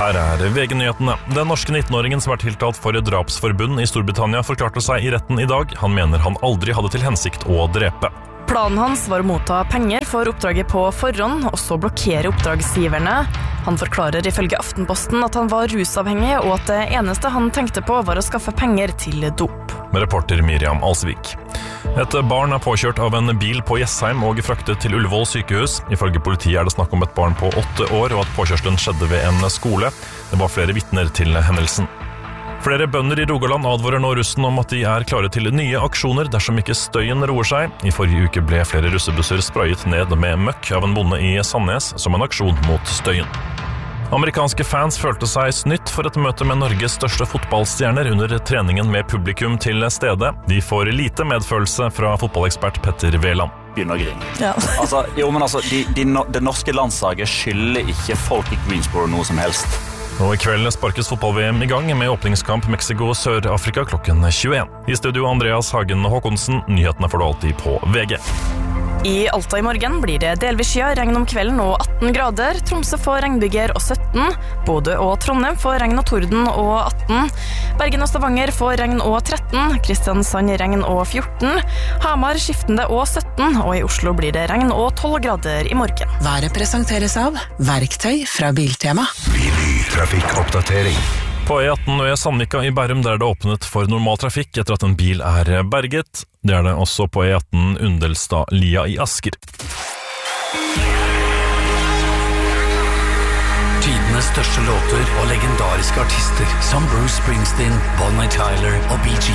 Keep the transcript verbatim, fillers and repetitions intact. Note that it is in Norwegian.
Her er V G-nyhetene. Den norske nittenåringen som er tiltalt for drapsforbund i Storbritannia forklarte seg i retten i dag. Han mener han aldri hadde til hensikt å drepe. Planen hans var å motta penger for oppdraget på forhånd, og så blokkere oppdragsgiverne. Han forklarer ifølge Aftenposten at han var rusavhengig, og at det eneste han tenkte på var å skaffe penger til dop. Med reporter Miriam Alsvik. Et barn er påkjørt av en bil på Jessheim og fraktet til Ullevål sykehus. Ifølge politiet er det snakk om et barn på åtte år, og at påkjørselen skjedde ved en skole. Det var flere vitner til hendelsen. Flere bønder i Rogaland advarer nå russen om at de er klare til nye aksjoner dersom ikke støyen roer seg. I forrige uke ble flere russebusser sprayet ned med møkk av en bonde i Sandnes som en aksjon mot støyen. Amerikanske fans følte seg snytt for et møte med Norges største fotballstjerner under treningen med publikum til stede. De får lite medfølelse fra fotballekspert Petter Veland. Begynner å grine. Ja. altså, jo, men altså, de, de, det norske landslaget skylder ikke folk i Greensboro noe som helst. Og i kveld sparkes fotball-V M i gang med åpningskamp Mexico-Sør-Afrika klokken tjueen. I studio Andreas Hagen Håkonsen, nyhetene får du alltid på V G. I Alta i morgen blir det delvis skya, regn om kvelden og atten grader. Tromsø får regnbyger og sytten. Bodø og Trondheim får regn og torden og atten. Bergen og Stavanger får regn og tretten. Kristiansand regn og fjorten. Hamar skiftende og sytten. Og i Oslo blir det regn og tolv grader i morgen. Været presenteres av Verktøy fra Biltema. Trafikkoppdatering. På E atten ved Sandvika i Bærum der det åpnet for normal trafikk etter at en bil er berget. Det er det også på E atten Undelstad-Lia i Asker. Tidenes største låter og legendariske artister som Bruce Springsteen, Bonnie Tyler og Bee Gees.